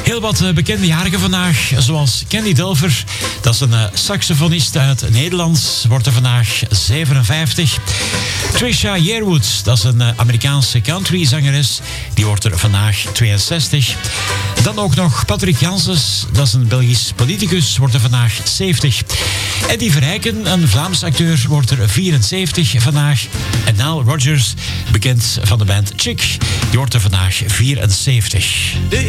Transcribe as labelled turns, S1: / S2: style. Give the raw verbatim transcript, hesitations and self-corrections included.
S1: Heel wat uh, bekende jarigen vandaag, zoals Candy Dulfer. Dat is een uh, saxofonist uit Nederland, wordt er vandaag zevenenvijftig. Trisha Yearwood, dat is een uh, Amerikaanse countryzangeres. Die wordt er vandaag tweeënzestig. Dan ook nog Patrick Janssens, dat is een Belgisch politicus, wordt er vandaag zeventig. Eddie Verrijken, een Vlaamse acteur, wordt er vierenzeventig vandaag. En Nile Rodgers, bekend van de band Chick, die wordt er vandaag vierenzeventig.